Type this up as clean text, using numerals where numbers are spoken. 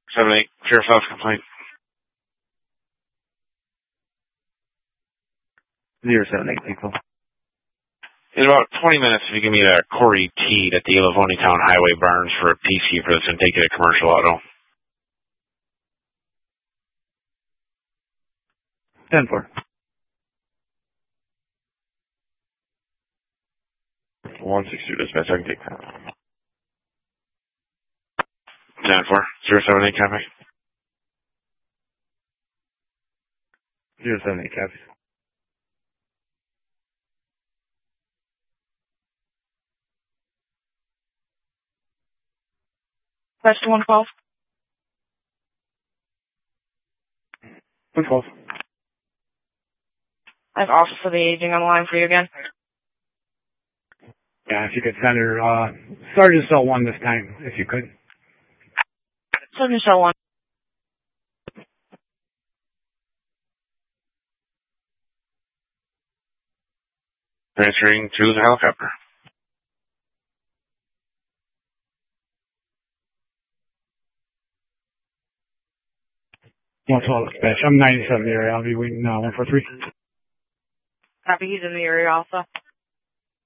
7-8, Sheriff's Office complaint. 078, people. In about 20 minutes, if you give me that Corey T at the Livonia Town Highway Barns for a peacekeeper that's going to take you to commercial auto. 10-4. 162 dispatch, I can take that. 10-4, 078, copy. 078, copy. Question 112. 112. I have Officer the Aging on the line for you again. Yeah, if you could send her, Sergeant Cell 1 this time, if you could. Sergeant Cell 1. Transferring to the helicopter. 112 dispatch. I'm 97 area. I'll be waiting 143. Copy, he's in the area also.